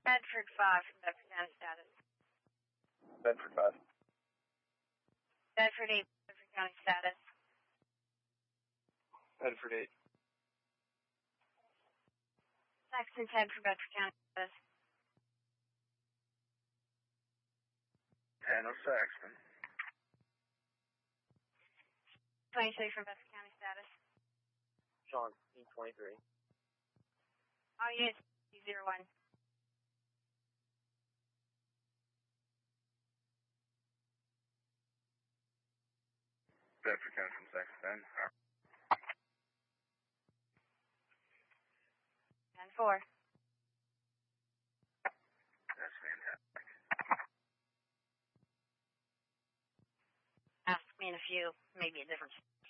Bedford 5 from Bedford County status. Bedford 5. Bedford 8, Bedford County status. Bedford 8. Saxton 10 from Bedford County status. 10 of Saxton. 23 from Bedford County status. Sean, E23. All units, E01. Bedford County from Saxton. 10-4. That's fantastic. Ask me in a few, maybe a different